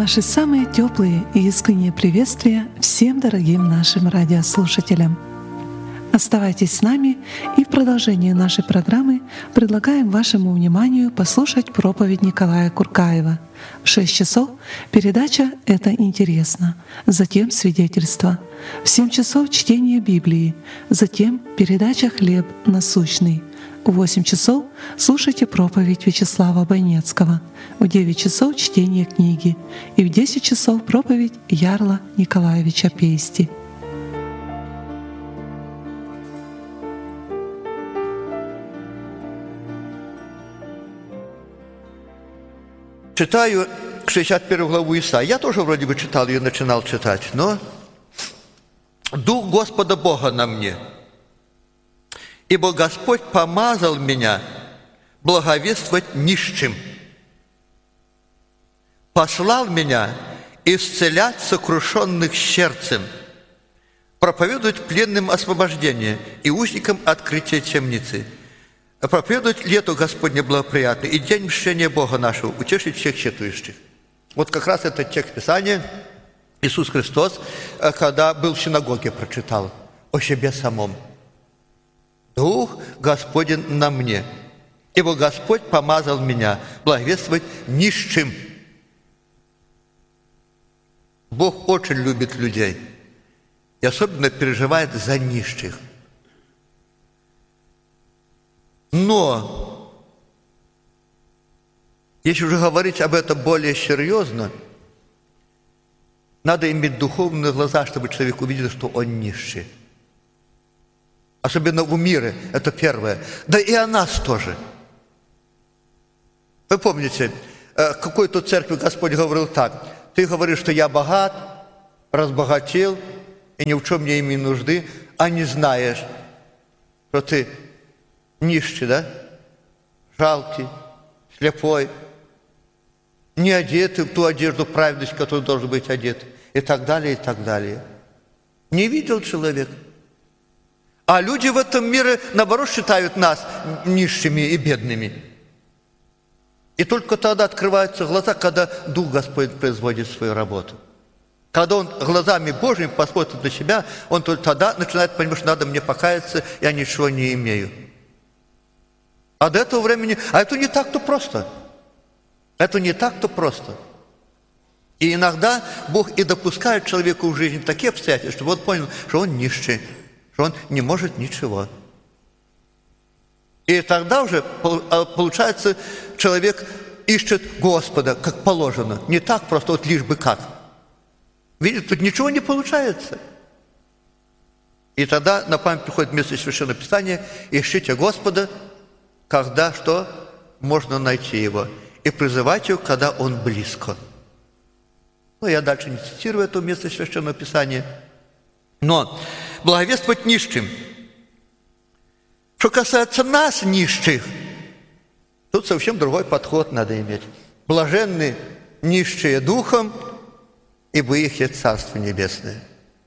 наши самые теплые и искренние приветствия всем дорогим нашим радиослушателям. Оставайтесь с нами, и в продолжении нашей программы предлагаем вашему вниманию послушать проповедь Николая Куркаева. В 6 часов передача «Это интересно», затем свидетельство. В 7 часов чтение Библии, затем передача «Хлеб насущный». В 8 часов слушайте проповедь Вячеслава Бойнецкого, в 9 часов чтение книги и в 10 часов проповедь Ярла Николаевича Пейсти. Читаю 61 главу Исаии. Я тоже вроде бы читал ее, начинал читать, но «Дух Господа Бога на мне, ибо Господь помазал меня благовествовать нищим, послал меня исцелять сокрушенных сердцем, проповедовать пленным освобождение и узникам открытие темницы, проповедовать лето Господне благоприятное и день мщения Бога нашего, утешить всех читающих». Вот как раз этот текст Писания Иисус Христос, когда был в синагоге, прочитал о себе самом. «Дух Господень на мне, ибо Господь помазал меня благовествовать нищим». Бог очень любит людей и особенно переживает за нищих. Но, если уже говорить об этом более серьезно, надо иметь духовные глаза, чтобы человек увидел, что он нищий. Особенно в мире, это первое. Да и о нас тоже. Вы помните, в какой-то церкви Господь говорил так: «Ты говоришь, что я богат, разбогател, и ни в чем не имею нужды, а не знаешь, что ты нищий, да? Жалкий, слепой, не одетый в ту одежду праведности, в которую должен быть одет, и так далее, и так далее». Не видел человек. А люди в этом мире, наоборот, считают нас нищими и бедными. И только тогда открываются глаза, когда Дух Господь производит свою работу. Когда он глазами Божьими посмотрит на себя, он только тогда начинает понимать, что надо мне покаяться, я ничего не имею. А до этого времени, это не так-то просто. Это не так-то просто. И иногда Бог и допускает человеку в жизни такие обстоятельства, чтобы он понял, что он нищий, что он не может ничего. И тогда уже, получается, человек ищет Господа, как положено. Не так просто, вот лишь бы как. Видите, тут ничего не получается. И тогда на память приходит место Священного Писания: «Ищите Господа, когда что? Можно найти Его. И призывать Его, когда Он близко». Ну, я дальше не цитирую это место Священного Писания. Но благовествовать нищим. Что касается нас, нищих, тут совсем другой подход надо иметь. «Блаженны нищие духом, ибо их есть Царство Небесное».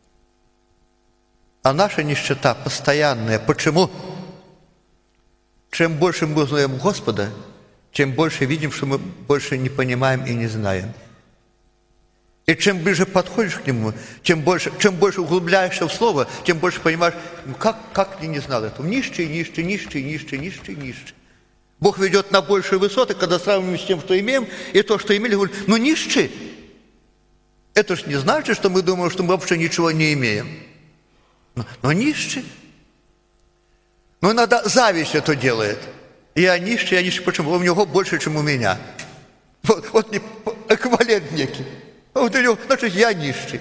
А наша нищета постоянная. Почему? Чем больше мы узнаем Господа, тем больше видим, что мы больше не понимаем и не знаем. И чем ближе подходишь к Нему, чем больше углубляешься в Слово, тем больше понимаешь, как ты не знал этого. Нищий. Бог ведет на большие высоты, когда сравниваем с тем, что имеем, и то, что имели, говорит, нищий. Это же не значит, что мы думаем, что мы вообще ничего не имеем. Но нищий. Но иногда зависть это делает. Я нищий, почему? У него больше, чем у меня. Вот эквивалент некий. Вот у него, значит, я нищий.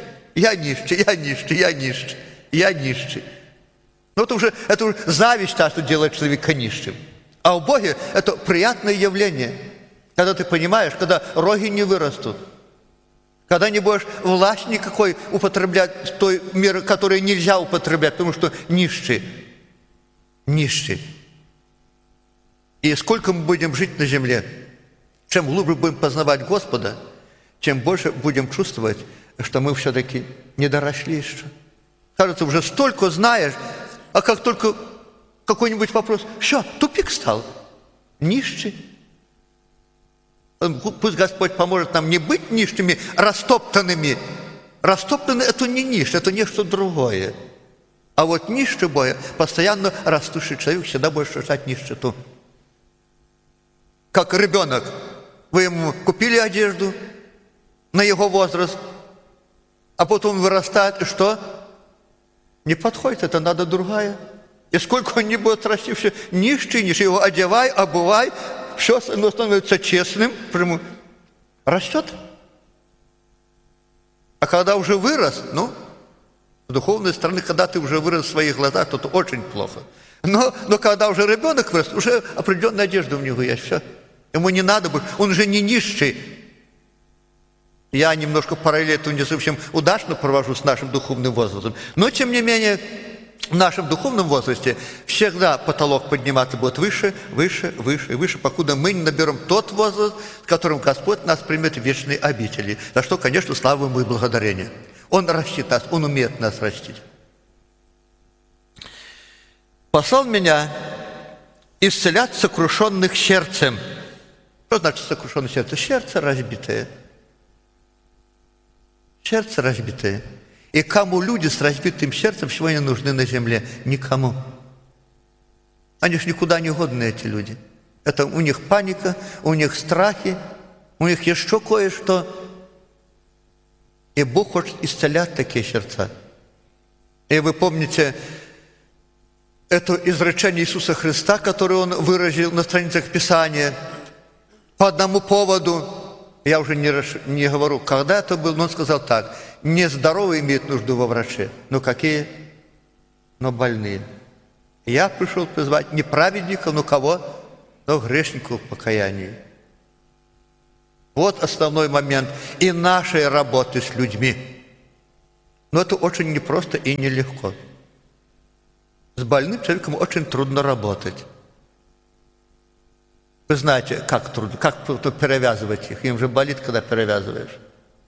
Но это уже зависть, та, что делает человека нищим. А у Бога это приятное явление, когда ты понимаешь, когда роги не вырастут, когда не будешь власть никакой употреблять в той мере, которой нельзя употреблять, потому что нищий. И сколько мы будем жить на земле, чем глубже будем познавать Господа, тем больше будем чувствовать, что мы все-таки не доросли еще. Кажется, уже столько знаешь, а как только какой-нибудь вопрос, все, тупик стал. Нищий. Пусть Господь поможет нам не быть нищими, растоптанными. Растоптанный – это не нищий, это нечто другое. А вот нищий, постоянно растущий человек всегда будет ощущать нищету. Как ребенок. Вы ему купили одежду на его возраст, а потом вырастает, и что? Не подходит, это надо другая. И сколько он не будет расти, все нищий, его одевай, обувай, все становится честным, почему? Растет. А когда уже вырос, с духовной стороны, когда ты уже вырос в своих глазах, то это очень плохо. Но когда уже ребенок вырос, уже определенная одежда у него есть, все. Ему не надо быть, он уже не нищий. Я немножко параллель эту не совсем удачно провожу с нашим духовным возрастом, но тем не менее в нашем духовном возрасте всегда потолок подниматься будет выше, выше, выше и выше, покуда мы не наберем тот возраст, с которым Господь нас примет в вечные обители. За что, конечно, слава Ему и благодарение. Он растит нас, Он умеет нас растить. «Послал меня исцелять сокрушенных сердцем». Что значит сокрушенное сердце? Сердце разбитое. Сердце разбитое. И кому люди с разбитым сердцем сегодня нужны на земле? Никому. Они же никуда не годны, эти люди. Это у них паника, у них страхи, у них еще кое-что. И Бог хочет исцелять такие сердца. И вы помните это изречение Иисуса Христа, которое Он выразил на страницах Писания по одному поводу. Я уже не говорю, когда это было, но Он сказал так: нездоровые имеют нужду во враче. Но какие? Но больные. Я пришел призвать не праведников, но кого? Но грешников к покаянию. Вот основной момент и нашей работы с людьми. Но это очень непросто и нелегко. С больным человеком очень трудно работать. Вы знаете, как трудно, как перевязывать их. Им же болит, когда перевязываешь.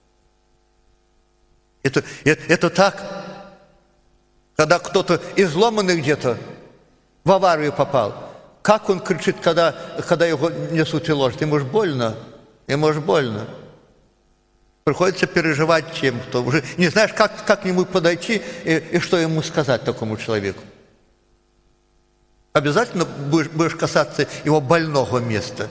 Это так. Когда кто-то изломанный где-то в аварию попал, как он кричит, когда его несут и ложат. Ему же больно. Ему же больно. Приходится переживать чем-то. Уже не знаешь, как к нему подойти и что ему сказать такому человеку. Обязательно будешь касаться его больного места.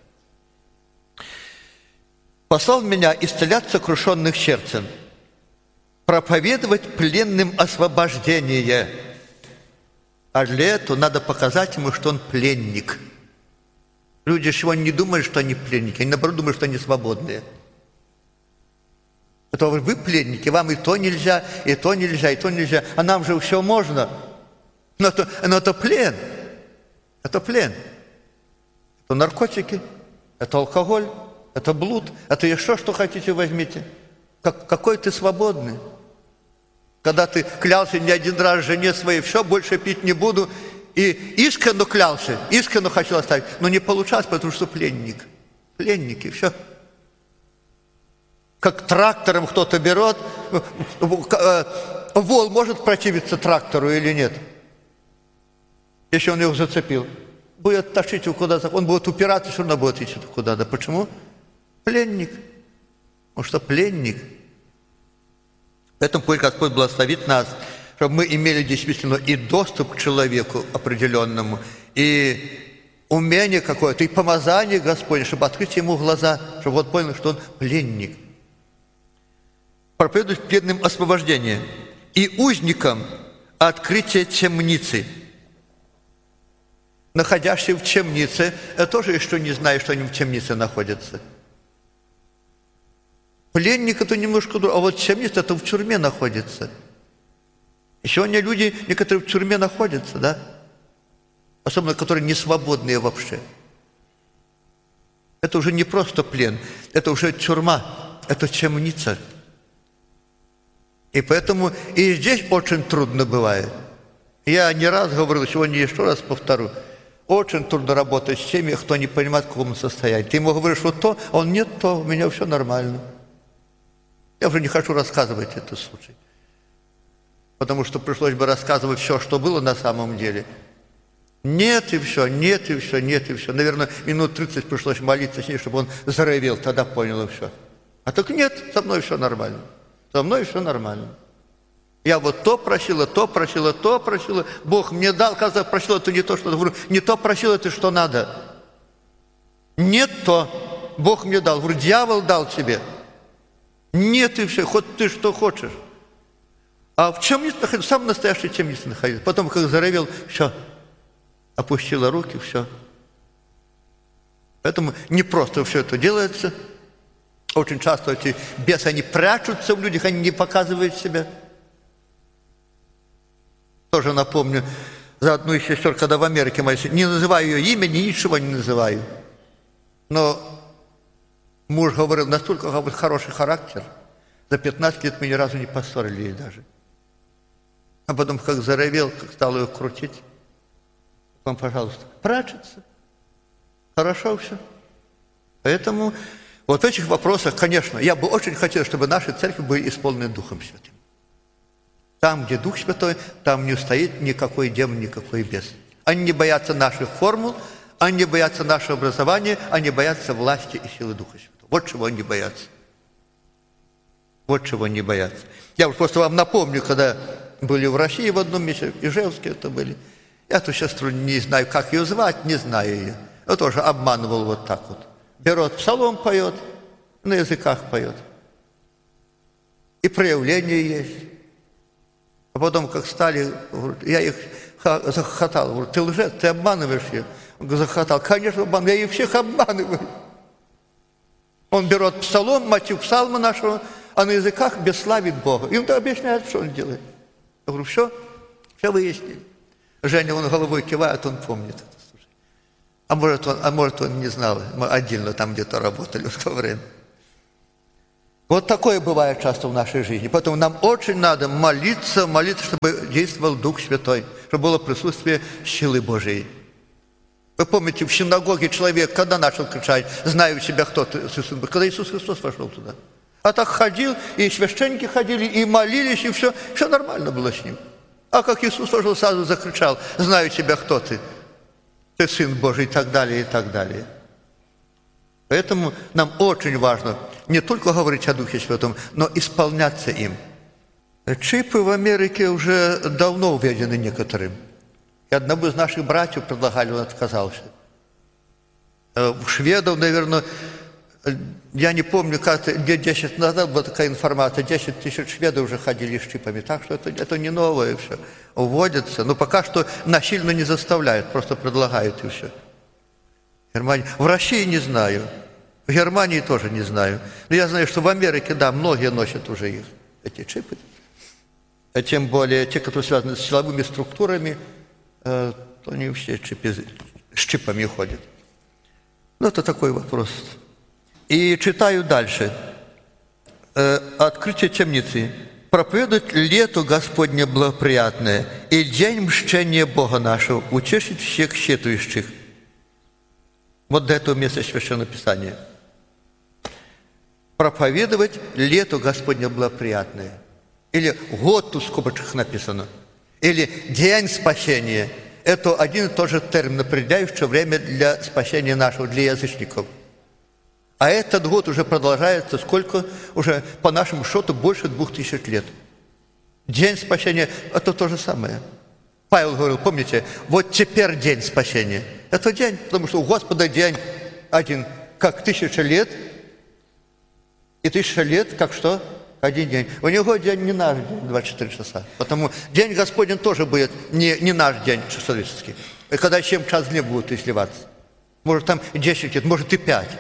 «Послал меня исцелять сокрушенных сердцем, проповедовать пленным освобождение». А для этого надо показать ему, что он пленник. Люди сегодня не думают, что они пленники, они наоборот думают, что они свободные. Это вы пленники, вам и то нельзя, и то нельзя, и то нельзя, а нам же все можно. Но это плен. Это плен. Это наркотики, это алкоголь, это блуд, это еще что хотите возьмите. Какой ты свободный. Когда ты клялся не один раз жене своей, все, больше пить не буду, и искренне клялся, искренне хотел оставить, но не получалось, потому что пленник. Пленники, все. Как трактором кто-то берет, вол может противиться трактору или нет? Если он его зацепил, будет тащить его куда-то, он будет упираться, все равно будет идти куда-то. Почему? Пленник. Потому что пленник. Поэтому пусть Господь благословит нас, чтобы мы имели действительно и доступ к человеку определенному, и умение какое-то, и помазание Господне, чтобы открыть ему глаза, чтобы он понял, что он пленник. Проповедовать пленным освобождение и узникам открытие темницы. Находящие в темнице, я тоже еще не знаю, что они в темнице находятся. Пленник – это немножко другое, а вот темница – это в тюрьме находится. И сегодня люди, некоторые в тюрьме находятся, да? Особенно, которые не свободные вообще. Это уже не просто плен, это уже тюрьма, это темница. И поэтому и здесь очень трудно бывает. Я не раз говорил, сегодня еще раз повторю, очень трудно работать с теми, кто не понимает, в каком состоянии. Ты ему говоришь вот то, а он нет то, у меня все нормально. Я уже не хочу рассказывать этот случай. Потому что пришлось бы рассказывать все, что было на самом деле. Нет, и все, нет, и все, нет, и все. Наверное, минут 30 пришлось молиться с ней, чтобы он заревел, тогда понял, и все. А так нет, со мной все нормально. Со мной все нормально. Я вот то просила, то просила, то просила. Бог мне дал, когда просила, это не то, что говорю, не то просила, это что надо. Нет то, Бог мне дал. Говорю, дьявол дал тебе. Нет, и все, хоть ты что хочешь. А в чем не находился? В самом настоящей темнице находился. Потом, как заревел, все. Опустила руки, все. Поэтому не просто все это делается. Очень часто эти бесы, они прячутся в людях, они не показывают себя. Тоже напомню за одну из сестер, когда в Америке молились, не называю ее имя, ничего не называю. Но муж говорил, настолько хороший характер, за 15 лет мы ни разу не поссорились даже. А потом, как заревел, как стал ее крутить, вам, пожалуйста, прячется. Хорошо все. Поэтому вот в этих вопросах, конечно, я бы очень хотел, чтобы наши церкви были исполнены Духом Святым. Там, где Дух Святой, там не стоит никакой демон, никакой бес. Они не боятся наших формул, они не боятся нашего образования, они боятся власти и силы Духа Святого. Вот чего они боятся. Вот чего они боятся. Я вот просто вам напомню, когда были в России в одном месте, в Ижевске это были. Я эту сестру не знаю, как ее звать, не знаю ее. Я тоже обманывал вот так вот. Берет псалом, поет, на языках поет. И проявление есть. А потом, как стали, я их захохотал. Говорю, ты лжец, ты обманываешь ее. Он захохотал. Конечно, обманываю, я их всех обманываю. Он берет псалом, мотив псалма нашего, а на языках бесславит Бога. И он объясняет, что он делает. Я говорю, все выяснили. Женя, он головой кивает, он помнит это. А может, он не знал. Мы отдельно там где-то работали в то время. Вот такое бывает часто в нашей жизни. Поэтому нам очень надо молиться, чтобы действовал Дух Святой, чтобы было присутствие силы Божией. Вы помните, в синагоге человек, когда начал кричать, знаю себя, кто ты, Иисус, когда Иисус Христос вошел туда. А так ходил, и священники ходили, и молились, и все нормально было с ним. А как Иисус вошел, сразу закричал, знаю тебя, кто ты Сын Божий, и так далее, и так далее. Поэтому нам очень важно не только говорить о Духе Святом, но исполняться им. Чипы в Америке уже давно введены некоторым. И одному из наших братьев предлагали, он отказался. В шведов, наверное, я не помню, как-то лет 10 назад была такая информация, 10 тысяч шведов уже ходили с чипами, так что это не новое все, вводится, но пока что насильно не заставляют, просто предлагают и все. В России не знаю, в Германии тоже не знаю, но я знаю, что в Америке, да, многие носят уже их, эти чипы, а тем более те, которые связаны с силовыми структурами, то они все с чипами ходят. Ну, это такой вопрос. И читаю дальше. Открытие темницы. «Проповедует лето Господне благоприятное, и день мщения Бога нашего утешит всех сетующих». Вот до этого места Священного Писания. «Проповедовать лето Господне благоприятное». Или «год» тут в скобочках написано. Или «день спасения». Это один и тот же термин, определяющий время для спасения нашего, для язычников. А этот год уже продолжается, сколько? Уже по нашему счету больше 2000 лет. День спасения – это то же самое. Павел говорил, помните, вот теперь день спасения. Это день, потому что у Господа день один, как 1000 лет, и 1000 лет, как что? Один день. У него день не наш день, 24 часа. Потому день Господень тоже будет не наш день человеческий. И когда 7 час дней будут изливаться. Может, там 10 лет, может, и 5.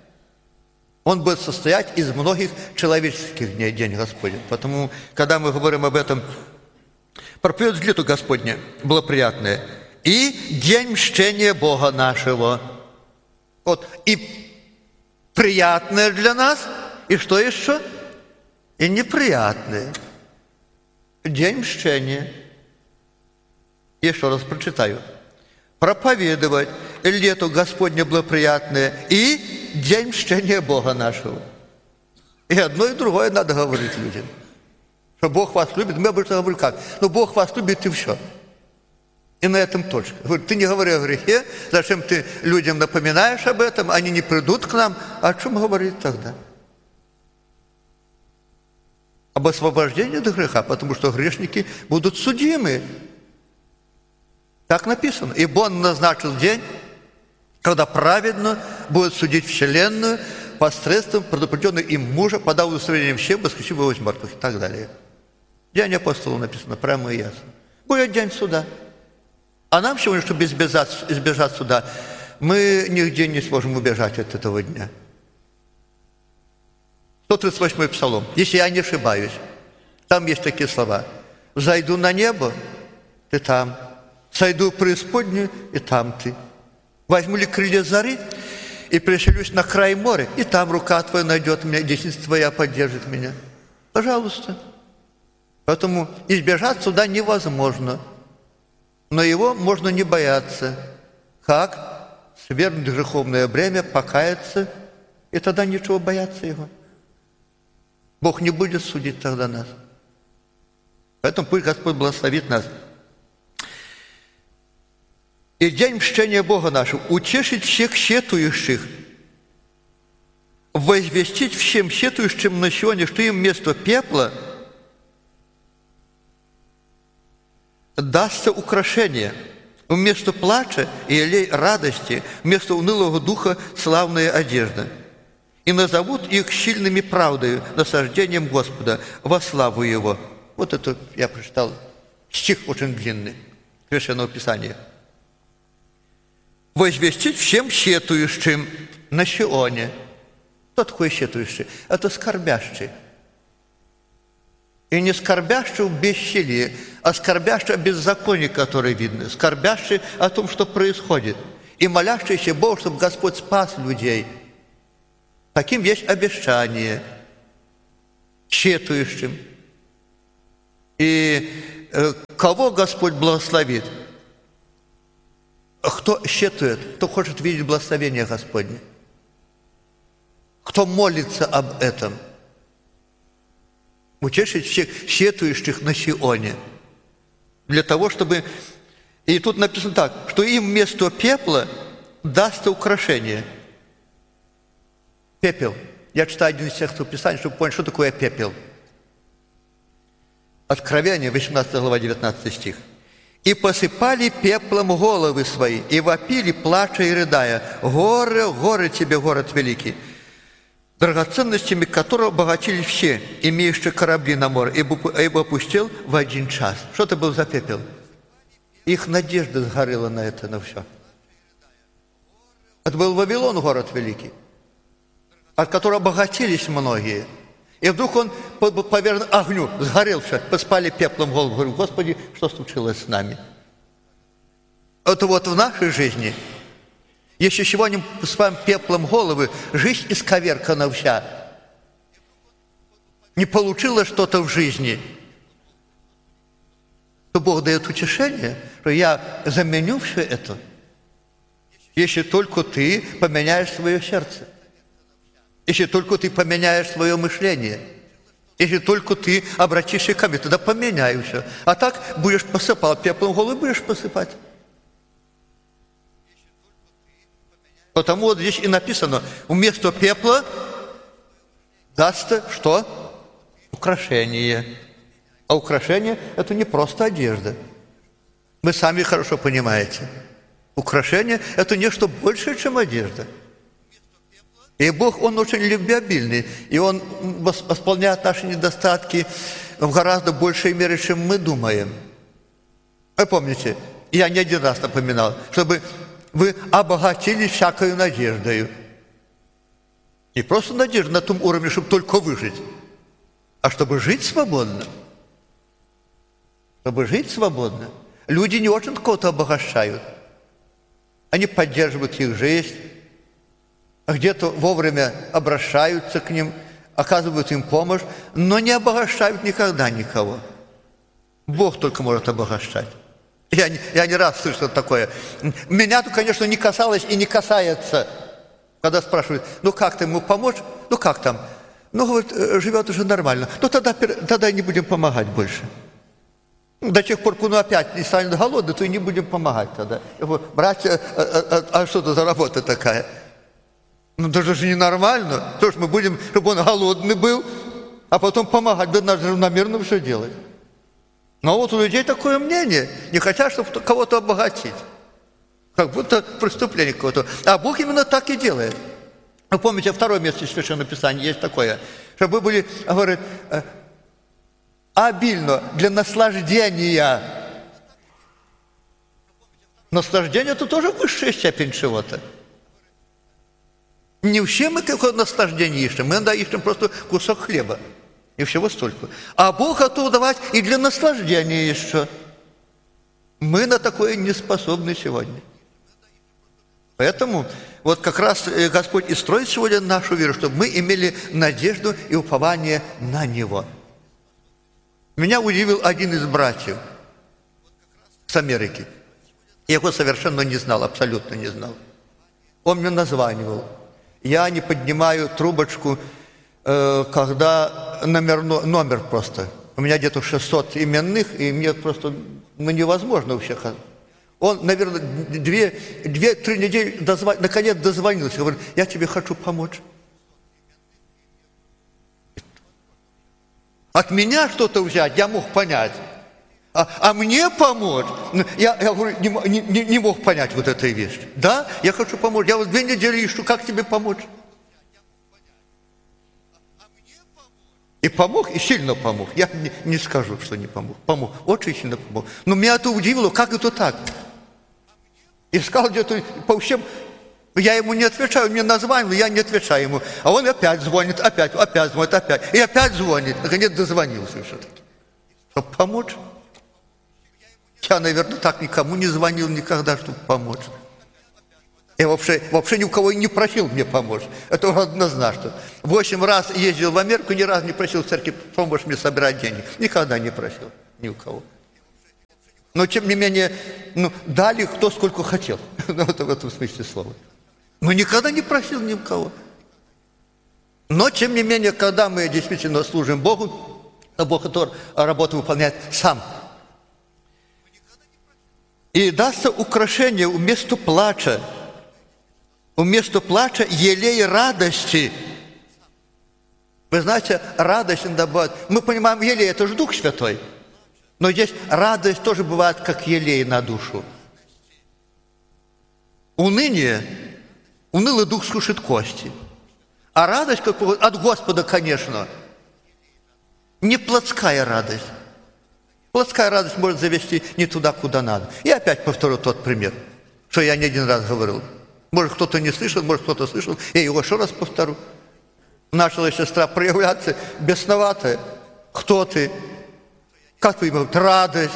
Он будет состоять из многих человеческих дней, день Господень. Потому, когда мы говорим об этом, проповедует лето Господне благоприятное, и день мщения Бога нашего. Вот, и приятное для нас, и что еще? И неприятное. День мщения. Еще раз прочитаю. Проповедовать лето Господне благоприятное и день мщения Бога нашего. И одно, и другое надо говорить людям. Что Бог вас любит. Мы обычно говорим как? Ну, Бог вас любит, и все. И на этом точка. Говорит, ты не говори о грехе, зачем ты людям напоминаешь об этом, они не придут к нам. О чем говорить тогда? Об освобождении от греха, потому что грешники будут судимы. Так написано. Ибо Он назначил день, когда праведно будет судить вселенную посредством предупрежденного им мужа, подав удостоверение всем, воскресив его из мертвых и так далее. День апостолов написано прямо и ясно. Будет день суда. А нам сегодня, чтобы избежать суда, мы нигде не сможем убежать от этого дня. 138-й Псалом. Если я не ошибаюсь, там есть такие слова. «Зайду на небо, ты там. Сойду в преисподнюю, и там ты. Возьму ли крылья зари, и пришелюсь на край моря, и там рука твоя найдет меня, десница твоя поддержит меня». Пожалуйста. Поэтому избежать суда невозможно. Но его можно не бояться. Как? Свергнуть греховное бремя, покаяться, и тогда ничего бояться его. Бог не будет судить тогда нас. Поэтому пусть Господь благословит нас. И день мщения Бога нашего утешить всех сетующих, возвестить всем сетующим на сегодня, что им вместо пепла дастся украшение, вместо плача и елей радости, вместо унылого духа славная одежда. И назовут их сильными правдою, насаждением Господа, во славу Его. Вот это я прочитал стих очень длинный, Священного Писания. Возвестить всем сетующим на Сионе. Кто такой сетующий? Это скорбящий. И не скорбящий в бесчелии, а скорбящий о беззаконии, которое видно, скорбящий о том, что происходит, и молящийся Богу, чтобы Господь спас людей. Таким есть обещание сетующим. И кого Господь благословит? Кто сетует, кто хочет видеть благословение Господне? Кто молится об этом? Утешить всех сетующих на Сионе. Для того, чтобы... И тут написано так, что им вместо пепла дастся украшение. Пепел. Я читаю один из текстов Писания, чтобы понять, что такое пепел. Откровение, 18 глава, 19 стих. «И посыпали пеплом головы свои, и вопили, плача и рыдая, горе, горе тебе, город великий, драгоценностями которого обогатились все, имеющие корабли на море, ибо опустел в один час». Что это был за пепел? Их надежда сгорела на это, на все. Это был Вавилон, город великий, от которого обогатились многие. И вдруг он повернул огню, сгорел все, поспали пеплом голову. Говорю, Господи, что случилось с нами? Это вот в нашей жизни. Если сегодня поспаем пеплом головы, жизнь исковеркана вся. Не получилось что-то в жизни, то Бог дает утешение, что я заменю все это, если только ты поменяешь свое сердце. Если только ты поменяешь свое мышление, если только ты обратишься ко мне, тогда поменяю все. А так будешь посыпать пеплом голову, будешь посыпать. Потому вот здесь и написано, вместо пепла дастся что? Украшение. А украшение – это не просто одежда. Вы сами хорошо понимаете. Украшение – это нечто большее, чем одежда. И Бог, Он очень любвеобильный, и Он восполняет наши недостатки в гораздо большей мере, чем мы думаем. Вы помните, я не один раз напоминал, чтобы вы обогатились всякою надеждою. Не просто надежда на том уровне, чтобы только выжить, а чтобы жить свободно. Чтобы жить свободно. Люди не очень кого-то обогащают. Они поддерживают их жизнь, где-то вовремя обращаются к ним, оказывают им помощь, но не обогащают никогда никого. Бог только может обогащать. Я не раз слышал такое. Меня-то, конечно, не касалось и не касается. Когда спрашивают, ну как ты ему помочь? Ну как там? Ну, говорит, живет уже нормально. Ну тогда не будем помогать больше. До тех пор, пока он опять не станет голодным, то и не будем помогать тогда. Я говорю, братья, а что это за работа такая? Ну, это же ненормально. То, что мы будем, чтобы он голодный был, а потом помогать, да надо равномерно все делать. Но вот у людей такое мнение. Не хотят, чтобы кого-то обогатить. Как будто преступление какое-то. А Бог именно так и делает. Вы помните, второе место Священного Писания есть такое, чтобы вы были, говорит, обильно для наслаждения. Наслаждение – это тоже высшая степень чего-то. Не все мы какое-то наслаждение ищем, мы иногда ищем просто кусок хлеба. И всего столько. А Бог готов давать и для наслаждения еще. Мы на такое не способны сегодня. Поэтому вот как раз Господь и строит сегодня нашу веру, чтобы мы имели надежду и упование на Него. Меня удивил один из братьев с Америки. Я его совершенно не знал, абсолютно не знал. Он мне названивал. Я не поднимаю трубочку, когда номер просто. У меня где-то 600 именных, и мне просто невозможно у всех. Он, наверное, 2-3 недели наконец дозвонился. Говорит, я тебе хочу помочь. От меня что-то взять я мог понять. А мне помочь? Я говорю, не мог понять вот этой вещи. Да, я хочу помочь. Я вот 2 недели ищу, как тебе помочь? И помог, и сильно помог. Я не скажу, что не помог. Помог, очень сильно помог. Но меня это удивило, как это так? Искал где-то по всем... Я ему не отвечаю, мне названивал, я не отвечаю ему. А он опять звонит, опять звонит, опять. И опять звонит. Наконец дозвонился все-таки. Чтобы помочь. Я, наверное, так никому не звонил никогда, чтобы помочь. Я вообще ни у кого и не просил мне помочь. Это однозначно. 8 раз ездил в Америку, ни разу не просил в церкви помочь мне собирать деньги. Никогда не просил ни у кого. Но, тем не менее, дали кто сколько хотел. Вот в этом смысле слова. Но никогда не просил ни у кого. Но, тем не менее, когда мы действительно служим Богу, Бог эту работу выполняет сам. И дастся украшение вместо плача. Вместо плача елей радости. Вы знаете, радость иногда бывает. Мы понимаем, елей – это же Дух Святой. Но здесь радость тоже бывает, как елей на душу. Уныние, унылый дух сушит кости. А радость, как от Господа, конечно, не плотская радость. Плотская радость может завести не туда, куда надо. И опять повторю тот пример, что я не один раз говорил. Может, кто-то не слышал, может, кто-то слышал. Я его еще раз повторю. Начала сестра проявляться бесноватая. Кто ты? Как твое имя? Радость.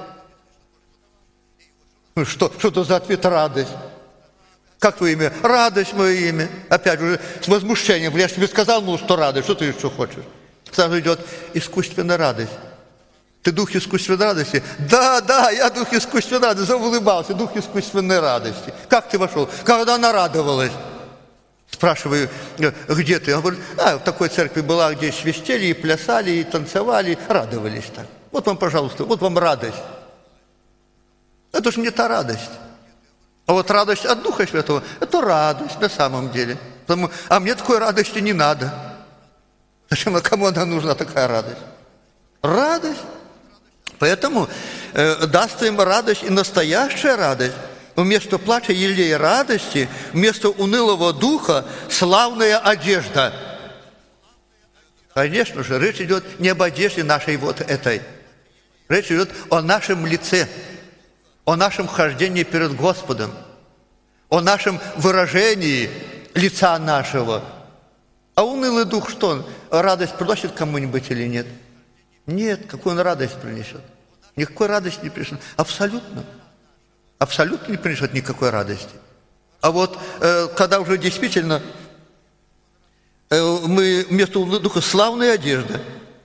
Что это за ответ? Радость. Как твое имя? Радость мое имя. Опять уже с возмущением. Я же тебе сказал, что радость. Что ты еще хочешь? Сразу идет искусственная радость. Ты дух искусственной радости? Да, я дух искусственной радости. Заулыбался, дух искусственной радости. Как ты вошел? Когда она радовалась. Спрашиваю, где ты? Он говорит, в такой церкви была, где свистели, и плясали, и танцевали, радовались так. Вот вам, пожалуйста, вот вам радость. Это же не та радость. А вот радость от Духа Святого, это радость на самом деле. А мне такой радости не надо. Зачем, кому она нужна такая радость? Радость. Поэтому даст им радость и настоящая радость. Вместо плача елей радости, вместо унылого духа славная одежда. Конечно же, речь идет не об одежде нашей вот этой. Речь идет о нашем лице, о нашем хождении перед Господом, о нашем выражении лица нашего. А унылый дух что он? Радость приносит кому-нибудь или нет? Нет, какую он радость принесет? Никакой радости не принесет. Абсолютно. Абсолютно не принесет никакой радости. А вот когда уже действительно мы вместо духа славная одежда.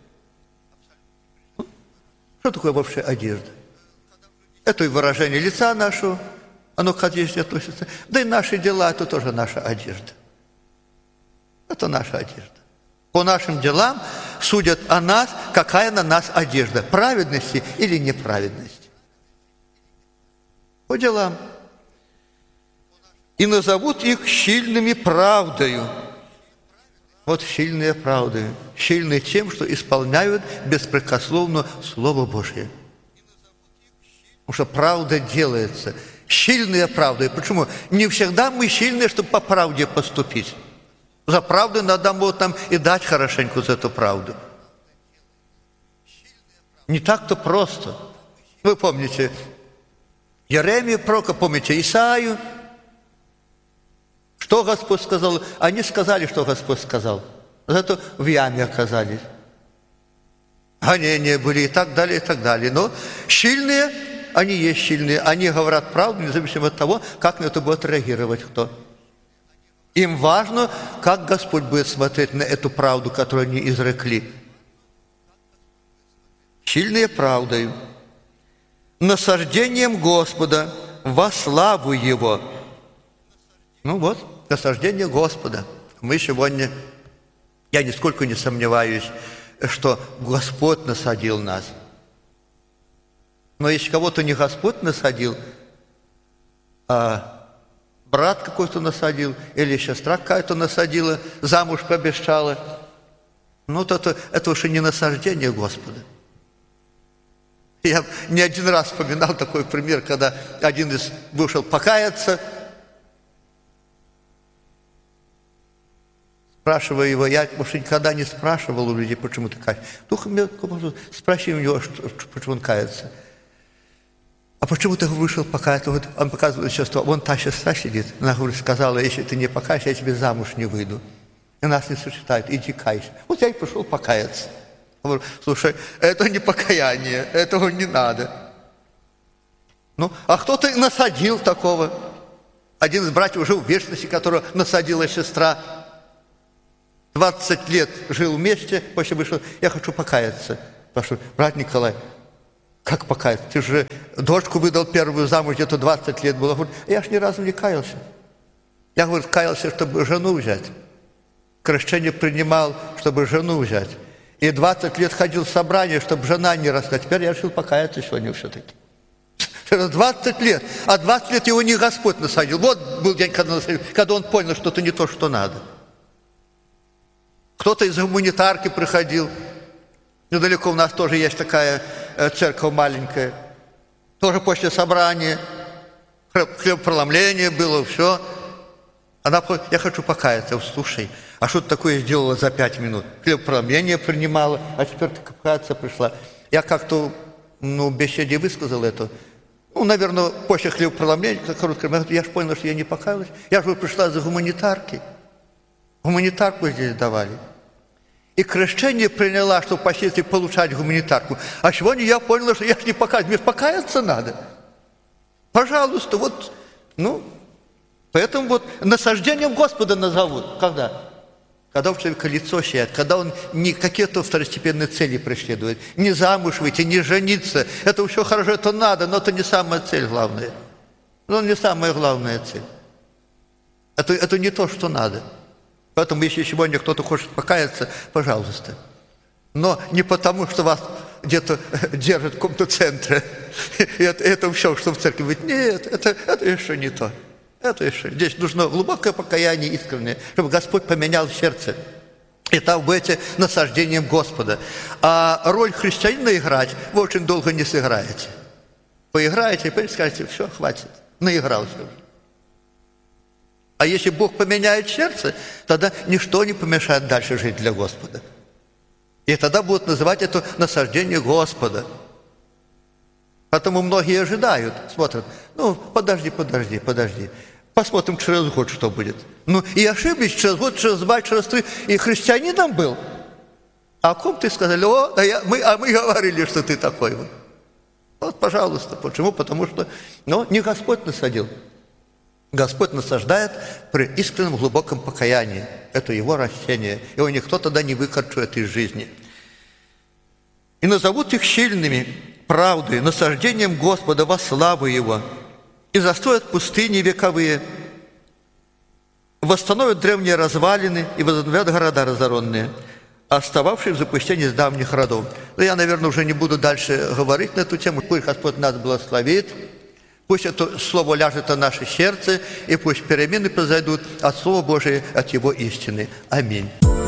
Что такое вообще одежда? Это и выражение лица нашего, оно к одежде относится. Да и наши дела – это тоже наша одежда. Это наша одежда. По нашим делам судят о нас, какая на нас одежда, праведности или неправедности. По делам. И назовут их щильными правдою. Вот щильные правдою. Щильные тем, что исполняют беспрекословно Слово Божье. Потому что правда делается. Щильные правды. Почему? Не всегда мы щильные, чтобы по правде поступить. За правду надо вот нам и дать хорошенько за эту правду. Не так-то просто. Вы помните Еремию пророка, помните Исаию? Что Господь сказал? Они сказали, что Господь сказал. Зато в яме оказались. Гонения были и так далее, и так далее. Но щильные, они есть щильные. Они говорят правду, независимо от того, как на это будет реагировать кто. Им важно, как Господь будет смотреть на эту правду, которую они изрекли. Щильные правдою, насаждением Господа во славу Его. Ну вот, насаждение Господа. Мы сегодня, я нисколько не сомневаюсь, что Господь насадил нас. Но если кого-то не Господь насадил, а брат какой-то насадил, или сестра какая-то насадила, замуж пообещала, ну, это уже не насаждение Господа. Я не один раз вспоминал такой пример, когда один из вышел покаяться, спрашивая его, я, может, никогда не спрашивал у людей, почему ты каешься. Спроси у него, почему он кается. А почему ты вышел покаяться? Вот он показывает сестру, вон та сестра сидит. Она говорит, сказала, если ты не покаешься, я тебе замуж не выйду. И нас не сочетают, иди кайся. Вот я и пошел покаяться. Я говорю, слушай, это не покаяние, этого не надо. Ну, а кто-то насадил такого. Один из братьев жил в вечности, которого насадила сестра. 20 лет жил вместе, после вышел, я хочу покаяться. Спрашиваю, брат Николай, как покаяться? Ты же дочку выдал первую замуж, где-то 20 лет было. Я ж ни разу не каялся. Я, говорю, каялся, чтобы жену взять. Крещение принимал, чтобы жену взять. И 20 лет ходил в собрание, чтобы жена не росла. Теперь я решил покаяться сегодня все-таки. 20 лет. А 20 лет его не Господь насадил. Вот был день, когда он понял, что это не то, что надо. Кто-то из гуманитарки приходил. Недалеко у нас тоже есть такая церковь маленькая. Тоже после собрания. Хлебопроломление было, все. Она говорит, я хочу покаяться. Слушай, а что ты такое сделала за 5 минут? Хлебопроломление принимала, а теперь ты покаяться пришла. Я как-то, в беседе высказал это. Наверное, после хлебопроломления, я же понял, что я не покаялась. Я же пришла за гуманитарки. Гуманитарку здесь давали. И крещение приняла, чтобы впоследствии получать гуманитарку. А сегодня я поняла, что я же не покаюсь. Мне покаяться надо. Пожалуйста, вот, поэтому вот насаждением Господа назовут. Когда? Когда у человека лицо сияет, когда он не какие-то второстепенные цели преследует. Не замуж выйти, не жениться. Это все хорошо, это надо, но это не самая цель главная. Не самая главная цель. Это не то, что надо. Поэтому, если сегодня кто-то хочет покаяться, пожалуйста. Но не потому, что вас где-то держат в каком-то центре. И это все, что в церкви будет. Нет, это еще не то. Это еще. Здесь нужно глубокое покаяние искреннее, чтобы Господь поменял сердце. И там будете насаждением Господа. А роль христианина играть вы очень долго не сыграете. Поиграете, и теперь скажете, все, хватит, наигрался уже. А если Бог поменяет сердце, тогда ничто не помешает дальше жить для Господа. И тогда будут называть это насаждение Господа. Поэтому многие ожидают, смотрят, подожди. Посмотрим через год, что будет. И ошиблись через год, через 2, через 3, и христианином был. А о ком ты сказали, мы говорили, что ты такой. Вот, пожалуйста. Почему? Потому что, не Господь насадил. Господь насаждает при искреннем глубоком покаянии. Это Его растение. Его никто тогда не выкорчует из жизни. И назовут их щильными правдой, насаждением Господа во славу Его. И застроят пустыни вековые, восстановят древние развалины и возобновят города разоренные. остававший в запустении с давних родов. Но я, наверное, уже не буду дальше говорить на эту тему. Пусть Господь нас благословит, пусть это Слово ляжет на наше сердце, и пусть перемены произойдут от Слова Божия, от Его истины. Аминь.